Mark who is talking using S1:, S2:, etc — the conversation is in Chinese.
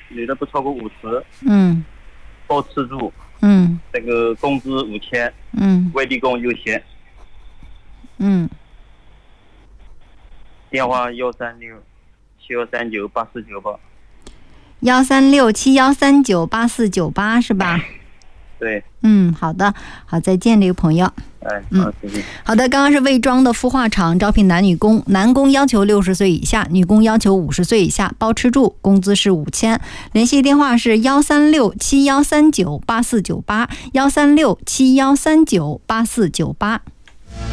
S1: 女的不超过50，包吃住，这个工资5000，外地工优先，电话13671398498。
S2: 13671398498是吧？
S1: 对。
S2: 好的，好，再见，这个朋友。
S1: 谢谢。
S2: 好的，刚刚是魏庄的孵化厂招聘男女工，男工要求60岁以下，女工要求50岁以下，包吃住，工资是5000。联系电话是13671398498，13671398498。